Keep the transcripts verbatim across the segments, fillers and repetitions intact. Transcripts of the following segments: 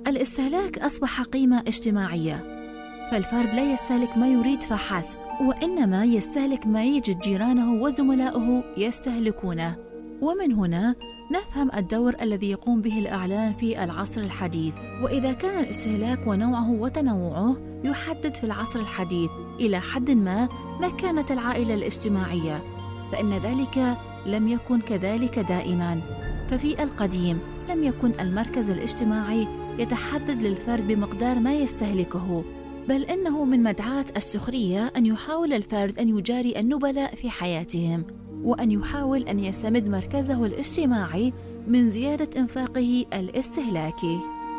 الاستهلاك أصبح قيمة اجتماعية، فالفرد لا يستهلك ما يريد فحسب، وإنما يستهلك ما يجد جيرانه وزملائه يستهلكونه. ومن هنا نفهم الدور الذي يقوم به الإعلام في العصر الحديث. وإذا كان الاستهلاك ونوعه وتنوعه يحدد في العصر الحديث إلى حد ما مكانة العائلة الاجتماعية، فإن ذلك لم يكن كذلك دائماً. ففي القديم لم يكن المركز الاجتماعي يتحدد للفرد بمقدار ما يستهلكه، بل إنه من مدعاة السخرية أن يحاول الفرد أن يجاري النبلاء في حياتهم، وأن يحاول أن يستمد مركزه الاجتماعي من زيادة إنفاقه الاستهلاكي.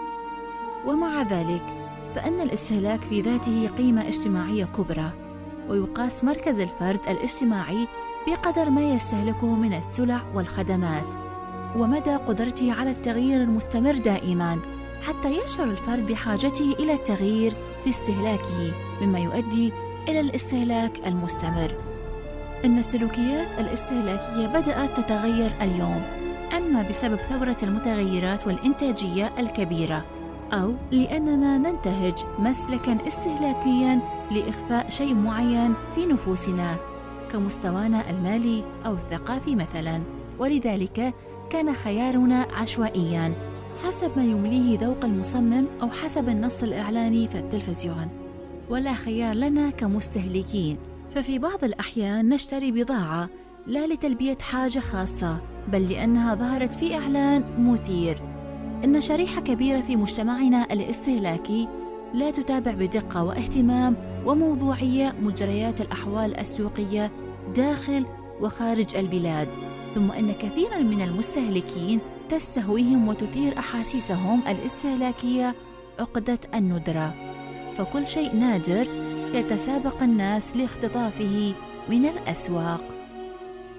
ومع ذلك فإن الاستهلاك في ذاته قيمة اجتماعية كبرى، ويقاس مركز الفرد الاجتماعي بقدر ما يستهلكه من السلع والخدمات، ومدى قدرته على التغيير المستمر دائماً، حتى يشعر الفرد بحاجته إلى التغيير في استهلاكه، مما يؤدي إلى الاستهلاك المستمر. إن السلوكيات الاستهلاكية بدأت تتغير اليوم، أما بسبب ثورة المتغيرات والإنتاجية الكبيرة، أو لأننا ننتهج مسلكاً استهلاكياً لإخفاء شيء معين في نفوسنا كمستوانا المالي أو الثقافي مثلاً، ولذلك كان خيارنا عشوائياً حسب ما يمليه ذوق المصمم أو حسب النص الإعلاني في التلفزيون، ولا خيار لنا كمستهلكين. ففي بعض الأحيان نشتري بضاعة لا لتلبية حاجة خاصة، بل لأنها ظهرت في إعلان مثير. إن شريحة كبيرة في مجتمعنا الاستهلاكي لا تتابع بدقة واهتمام وموضوعية مجريات الأحوال السوقية داخل وخارج البلاد، ثم إن كثيراً من المستهلكين تستهويهم وتثير أحاسيسهم الاستهلاكية عقدة الندرة، فكل شيء نادر يتسابق الناس لاختطافه من الأسواق.